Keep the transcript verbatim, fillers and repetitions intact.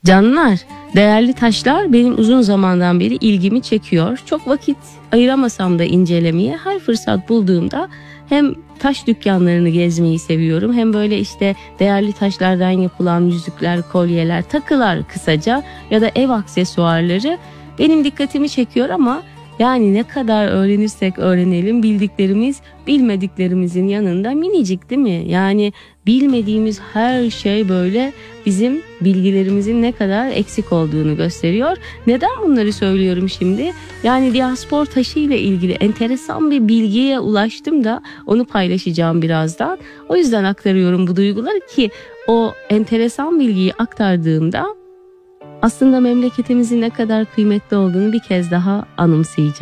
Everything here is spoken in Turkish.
Canlar, değerli taşlar benim uzun zamandan beri ilgimi çekiyor. Çok vakit ayıramasam da incelemeye her fırsat bulduğumda hem taş dükkanlarını gezmeyi seviyorum, hem böyle işte değerli taşlardan yapılan yüzükler, kolyeler, takılar kısaca ya da ev aksesuarları benim dikkatimi çekiyor. Ama yani ne kadar öğrenirsek öğrenelim, bildiklerimiz bilmediklerimizin yanında minicik, değil mi? Yani bilmediğimiz her şey böyle bizim bilgilerimizin ne kadar eksik olduğunu gösteriyor. Neden bunları söylüyorum şimdi? Yani diaspor taşı ile ilgili enteresan bir bilgiye ulaştım da onu paylaşacağım birazdan. O yüzden aktarıyorum bu duyguları ki o enteresan bilgiyi aktardığımda aslında memleketimizin ne kadar kıymetli olduğunu bir kez daha anımsayacağım.